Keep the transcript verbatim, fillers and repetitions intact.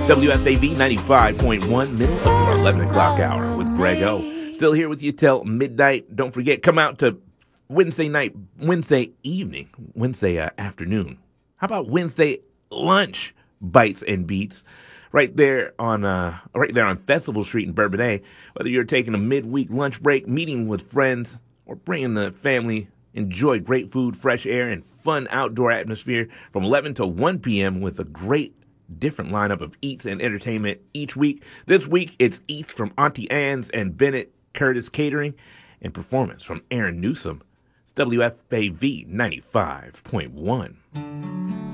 W F A V ninety-five point one, middle of our eleven o'clock hour with Greg O. Still here with you till midnight. Don't forget, come out to Wednesday night, Wednesday evening, Wednesday uh, afternoon. How about Wednesday lunch bites and beats? Right there on uh, right there on Festival Street in Bourbonnais. Whether you're taking a midweek lunch break, meeting with friends, or bringing the family, enjoy great food, fresh air, and fun outdoor atmosphere from eleven to one p.m. with a great different lineup of eats and entertainment each week. This week, it's eats from Auntie Anne's and Bennett Curtis Catering, and performance from Aaron Newsom. It's W F A V ninety-five point one.